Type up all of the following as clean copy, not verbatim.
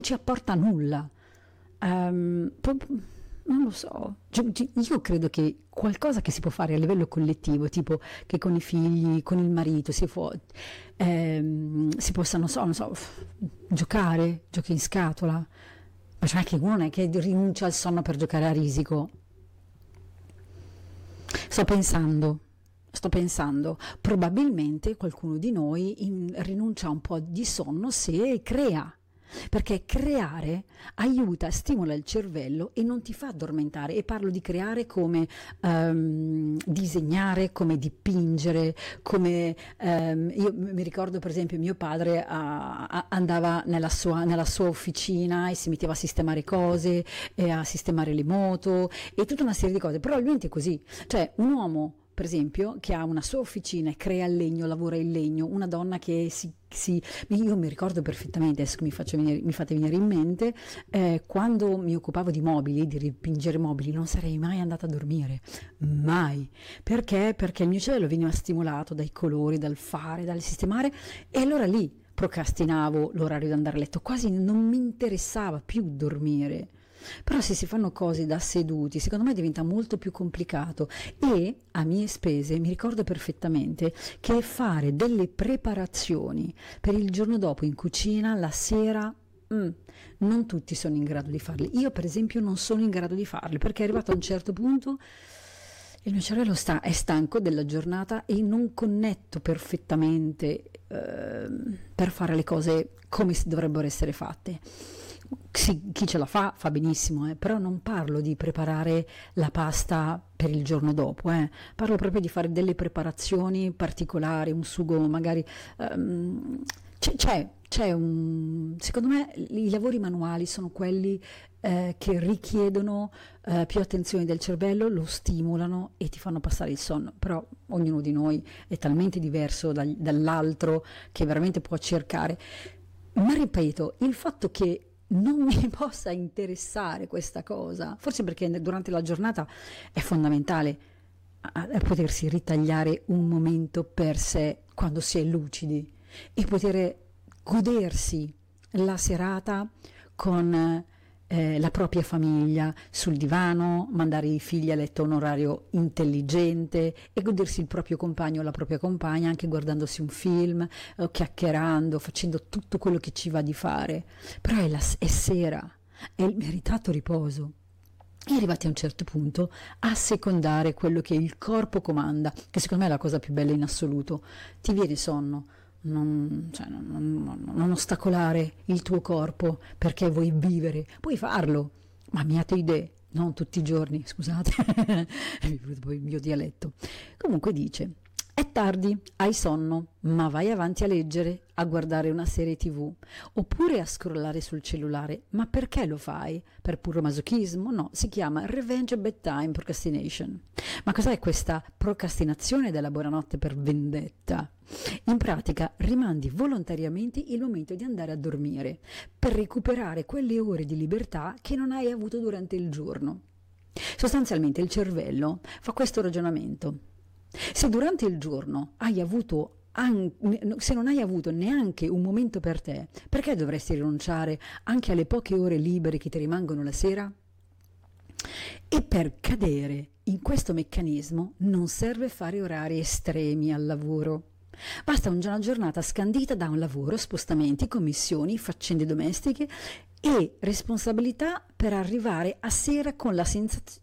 ci apporta nulla. Non lo so, io credo che qualcosa che si può fare a livello collettivo, tipo che con i figli, con il marito si possano, non so, giocare, giochi in scatola, ma cioè che uno non è che rinuncia al sonno per giocare a risico. Sto pensando, probabilmente qualcuno di noi rinuncia a un po' di sonno se crea, perché creare aiuta, stimola il cervello e non ti fa addormentare. E parlo di creare come disegnare, come dipingere, come io mi ricordo per esempio mio padre andava nella sua officina e si metteva a sistemare cose, e a sistemare le moto e tutta una serie di cose. Probabilmente è così, cioè un uomo per esempio, che ha una sua officina e crea il legno, lavora il legno, una donna che io mi ricordo perfettamente, adesso mi fate venire in mente, quando mi occupavo di mobili, di dipingere mobili, non sarei mai andata a dormire, mai, perché? Perché il mio cervello veniva stimolato dai colori, dal fare, dal sistemare, e allora lì procrastinavo l'orario di andare a letto, quasi non mi interessava più dormire. Però se si fanno cose da seduti, secondo me diventa molto più complicato e a mie spese mi ricordo perfettamente che fare delle preparazioni per il giorno dopo in cucina la sera, non tutti sono in grado di farli. Io per esempio non sono in grado di farli perché è arrivato a un certo punto il mio cervello è stanco della giornata e non connetto perfettamente per fare le cose come dovrebbero essere fatte. Sì, chi ce la fa benissimo, però non parlo di preparare la pasta per il giorno dopo, parlo proprio di fare delle preparazioni particolari, un sugo magari. Secondo me i lavori manuali sono quelli che richiedono più attenzione del cervello, lo stimolano e ti fanno passare il sonno, però ognuno di noi è talmente diverso dall'altro che veramente può cercare. Ma ripeto, il fatto che non mi possa interessare questa cosa, forse perché durante la giornata è fondamentale potersi ritagliare un momento per sé quando si è lucidi e poter godersi la serata con la propria famiglia sul divano, mandare i figli a letto a un orario intelligente e godersi il proprio compagno o la propria compagna anche guardandosi un film, chiacchierando, facendo tutto quello che ci va di fare. Però è sera, è il meritato riposo. E arrivati a un certo punto a secondare quello che il corpo comanda, che secondo me è la cosa più bella in assoluto. Ti viene sonno, non ostacolare il tuo corpo perché vuoi vivere, puoi farlo, ma miate idee, non tutti i giorni, scusate, mi è venuto poi il mio dialetto. Comunque dice: è tardi, hai sonno, ma vai avanti a leggere, a guardare una serie TV, oppure a scrollare sul cellulare. Ma perché lo fai? Per puro masochismo? No, si chiama Revenge Bedtime Procrastination. Ma cos'è questa procrastinazione della buonanotte per vendetta? In pratica rimandi volontariamente il momento di andare a dormire, per recuperare quelle ore di libertà che non hai avuto durante il giorno. Sostanzialmente il cervello fa questo ragionamento. Se durante il giorno se non hai avuto neanche un momento per te, perché dovresti rinunciare anche alle poche ore libere che ti rimangono la sera? E per cadere in questo meccanismo non serve fare orari estremi al lavoro. Basta una giornata scandita da un lavoro, spostamenti, commissioni, faccende domestiche e responsabilità per arrivare a sera con la sensazione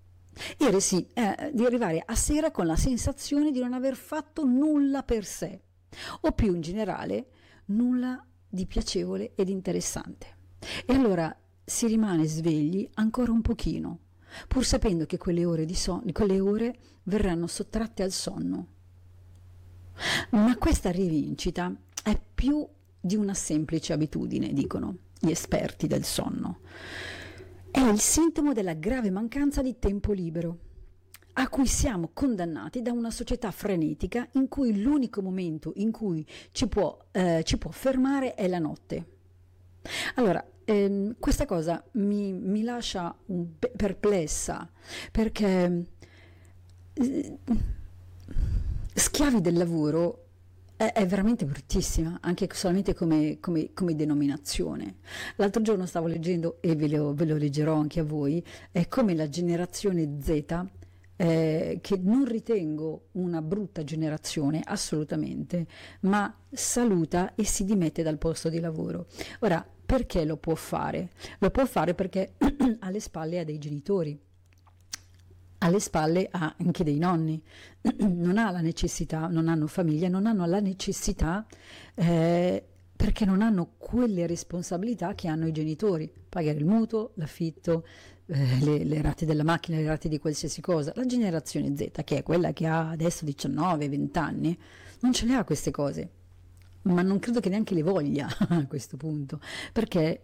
di arrivare a sera con la sensazione di non aver fatto nulla per sé, o più in generale, nulla di piacevole ed interessante. E allora si rimane svegli ancora un pochino, pur sapendo che quelle ore verranno sottratte al sonno. Ma questa rivincita è più di una semplice abitudine, dicono gli esperti del sonno. È il sintomo della grave mancanza di tempo libero, a cui siamo condannati da una società frenetica in cui l'unico momento in cui ci può fermare è la notte. Allora, questa cosa mi lascia perplessa, perché schiavi del lavoro è veramente bruttissima, anche solamente come denominazione. L'altro giorno stavo leggendo, e ve lo leggerò anche a voi, è come la generazione Z, che non ritengo una brutta generazione, assolutamente, ma saluta e si dimette dal posto di lavoro. Ora, perché lo può fare? Lo può fare perché alle spalle ha dei genitori, alle spalle ha anche dei nonni, non ha la necessità, non hanno famiglia, non hanno la necessità, perché non hanno quelle responsabilità che hanno i genitori, pagare il mutuo, l'affitto, le rate della macchina, le rate di qualsiasi cosa. La generazione Z, che è quella che ha adesso 19-20 anni, non ce le ha queste cose, ma non credo che neanche le voglia a questo punto, perché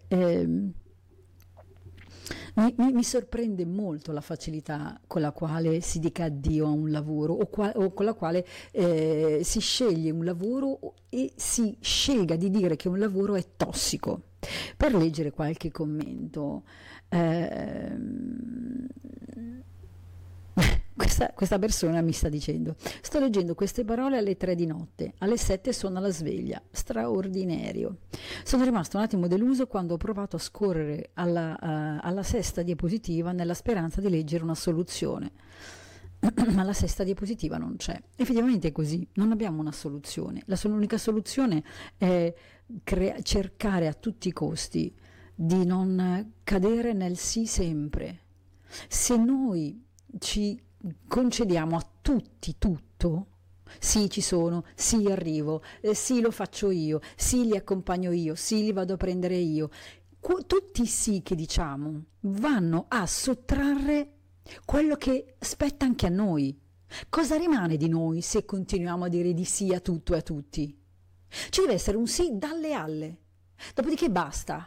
mi sorprende molto la facilità con la quale si dica addio a un lavoro, o con la quale si sceglie un lavoro e si scelga di dire che un lavoro è tossico. Per leggere qualche commento, questa persona mi sta dicendo: sto leggendo queste parole alle 3 di notte, alle 7 sono alla sveglia, straordinario. Sono rimasto un attimo deluso quando ho provato a scorrere alla sesta diapositiva nella speranza di leggere una soluzione, ma la sesta diapositiva non c'è. Effettivamente è così, non abbiamo una soluzione. L'unica soluzione è cercare a tutti i costi di non cadere nel sì sempre. Se noi ci concediamo a tutti tutto, sì ci sono, sì arrivo, sì lo faccio io, sì li accompagno io, sì li vado a prendere io, tutti i sì che diciamo vanno a sottrarre quello che spetta anche a noi. Cosa rimane di noi se continuiamo a dire di sì a tutto e a tutti? Ci deve essere un sì dalle alle, dopodiché basta.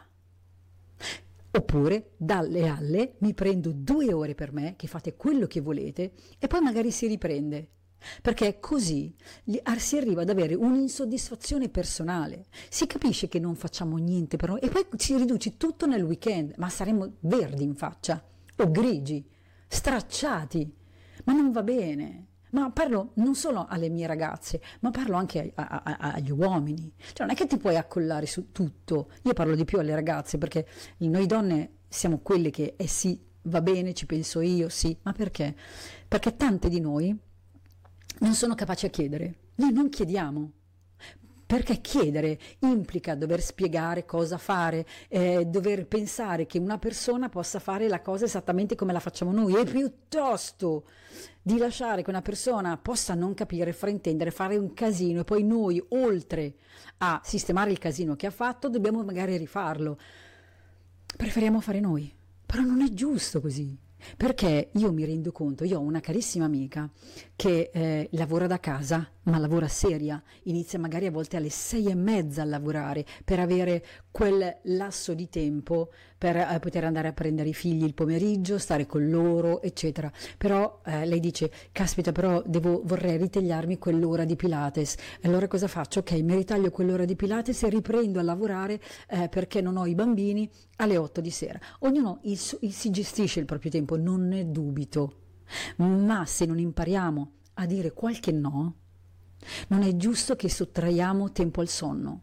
Oppure dalle alle mi prendo 2 ore per me, che fate quello che volete, e poi magari si riprende. Perché così si arriva ad avere un'insoddisfazione personale. Si capisce che non facciamo niente per noi e poi ci riduci tutto nel weekend, ma saremo verdi in faccia o grigi, stracciati, ma non va bene. Ma parlo non solo alle mie ragazze, ma parlo anche agli uomini. Cioè non è che ti puoi accollare su tutto. Io parlo di più alle ragazze, perché noi donne siamo quelle che sì, va bene, ci penso io, sì. Ma perché? Perché tante di noi non sono capaci a chiedere. Noi non chiediamo. Perché chiedere implica dover spiegare cosa fare, dover pensare che una persona possa fare la cosa esattamente come la facciamo noi, e piuttosto di lasciare che una persona possa non capire, fraintendere, fare un casino, e poi noi, oltre a sistemare il casino che ha fatto, dobbiamo magari rifarlo. Preferiamo fare noi, però non è giusto così. Perché io mi rendo conto, io ho una carissima amica che lavora da casa, ma lavora seria, inizia magari a volte alle 6:30 a lavorare per avere quel lasso di tempo per poter andare a prendere i figli il pomeriggio, stare con loro, eccetera. Però lei dice: caspita, però vorrei ritagliarmi quell'ora di Pilates. E allora cosa faccio? Ok, mi ritaglio quell'ora di Pilates e riprendo a lavorare perché non ho i bambini alle 8 di sera. Ognuno si gestisce il proprio tempo, non ne dubito. Ma se non impariamo a dire qualche no, non è giusto che sottraiamo tempo al sonno.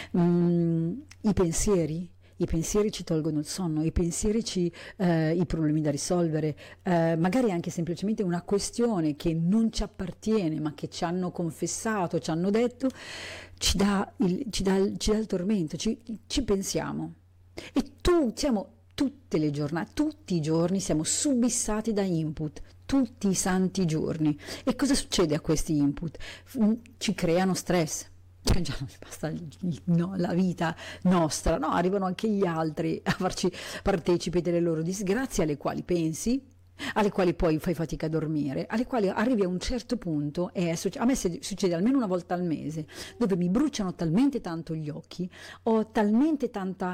I pensieri ci tolgono il sonno, i pensieri i problemi da risolvere, magari anche semplicemente una questione che non ci appartiene ma che ci hanno confessato, ci hanno detto, ci dà il tormento, ci pensiamo. E siamo tutte le giornate, tutti i giorni siamo subissati da input, tutti i santi giorni. E cosa succede a questi input? Ci creano stress. Cioè già non basta la vita nostra, no? Arrivano anche gli altri a farci partecipi delle loro disgrazie, alle quali pensi, alle quali poi fai fatica a dormire, alle quali arrivi a un certo punto, e a me succede almeno una volta al mese, dove mi bruciano talmente tanto gli occhi, ho talmente tanta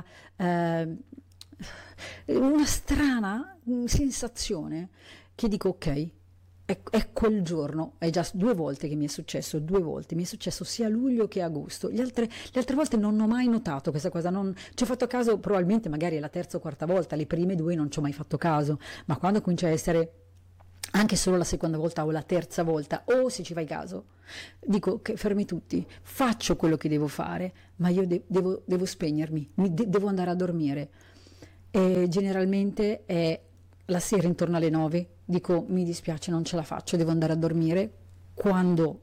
una strana sensazione che dico: ok, è quel giorno. È già 2 volte che mi è successo, 2 volte mi è successo sia a luglio che a agosto. Le altre volte non ho mai notato questa cosa, non ci ho fatto caso, probabilmente magari è la terza o quarta volta, le prime 2 non ci ho mai fatto caso, ma quando comincia a essere anche solo la seconda volta o la terza volta, o se ci fai caso, dico che fermi tutti, faccio quello che devo fare, ma io devo spegnermi, devo andare a dormire. E generalmente è la sera intorno alle 9, dico mi dispiace, non ce la faccio, devo andare a dormire, quando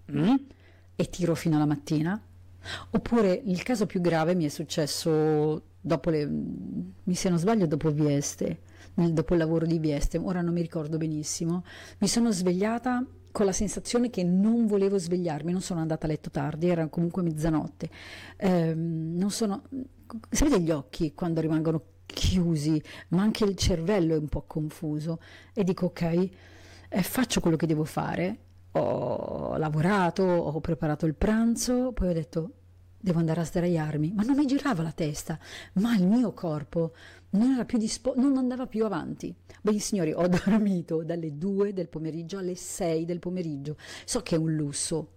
e tiro fino alla mattina. Oppure il caso più grave mi è successo dopo se non sbaglio dopo Vieste, dopo il lavoro di Vieste, ora non mi ricordo benissimo, mi sono svegliata con la sensazione che non volevo svegliarmi, non sono andata a letto tardi, era comunque mezzanotte, non sono, sapete gli occhi quando rimangono chiusi, ma anche il cervello è un po' confuso e dico ok, faccio quello che devo fare, ho lavorato, ho preparato il pranzo, poi ho detto devo andare a sdraiarmi, ma non mi girava la testa, ma il mio corpo non era più non andava più avanti. Beh, signori, ho dormito dalle 2 del pomeriggio alle 6 del pomeriggio. So che è un lusso,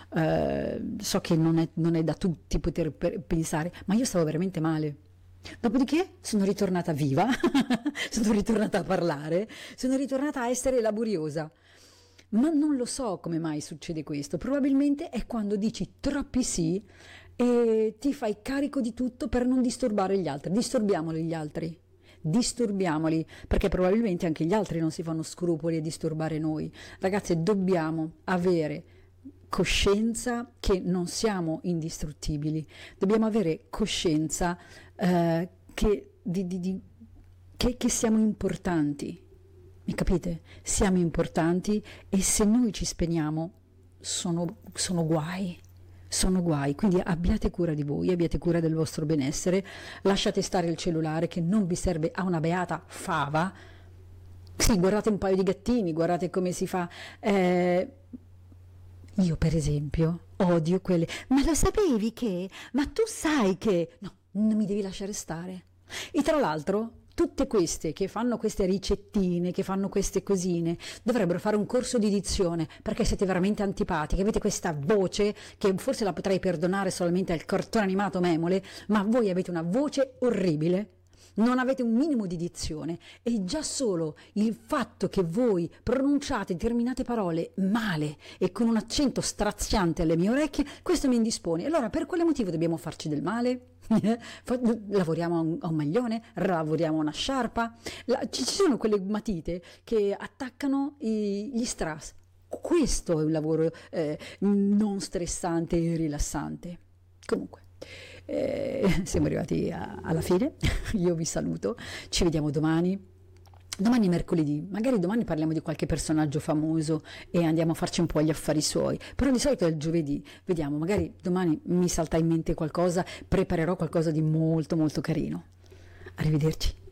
so che non è da tutti poter pensare, ma io stavo veramente male. Dopodiché sono ritornata viva, sono ritornata a parlare, sono ritornata a essere laboriosa. Ma non lo so come mai succede questo. Probabilmente è quando dici troppi sì e ti fai carico di tutto per non disturbare gli altri. Disturbiamoli gli altri. Disturbiamoli, perché probabilmente anche gli altri non si fanno scrupoli a disturbare noi. Ragazze, dobbiamo avere coscienza che non siamo indistruttibili. Dobbiamo avere coscienza che siamo importanti. Mi capite? Siamo importanti e se noi ci spegniamo sono guai, sono guai. Quindi abbiate cura di voi, abbiate cura del vostro benessere, lasciate stare il cellulare che non vi serve a una beata fava. Sì, guardate un paio di gattini, guardate come si fa. Io per esempio odio quelle, ma lo sapevi che? Ma tu sai che? No, non mi devi lasciare stare. E tra l'altro tutte queste che fanno queste ricettine, che fanno queste cosine, dovrebbero fare un corso di dizione, perché siete veramente antipatiche, avete questa voce che forse la potrei perdonare solamente al cartone animato Memole, ma voi avete una voce orribile, non avete un minimo di dizione e già solo il fatto che voi pronunciate determinate parole male e con un accento straziante alle mie orecchie, questo mi indispone. Allora, per quale motivo dobbiamo farci del male? Lavoriamo a un maglione, lavoriamo a una sciarpa, ci sono quelle matite che attaccano gli strass. Questo è un lavoro non stressante e rilassante. Comunque, siamo arrivati alla fine, io vi saluto, ci vediamo domani. Domani è mercoledì, magari domani parliamo di qualche personaggio famoso e andiamo a farci un po' gli affari suoi, però di solito è il giovedì, vediamo, magari domani mi salta in mente qualcosa, preparerò qualcosa di molto molto carino. Arrivederci.